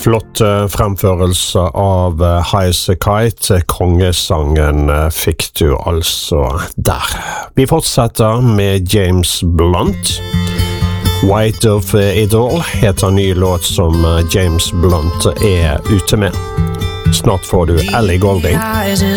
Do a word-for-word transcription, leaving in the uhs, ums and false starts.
Flott fremførelse av Highas a Kite, kongesangen fikk du altså der. Vi fortsetter med James Blunt. White of It All heter ny låt som James Blunt er ute med. Snart får du Ellie Goulding.